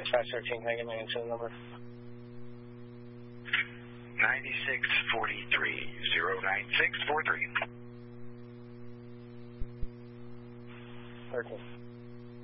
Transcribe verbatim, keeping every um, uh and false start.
Dispatch thirteen, can I get my incident number? ninety-six forty-three, zero nine six four three. thirteen.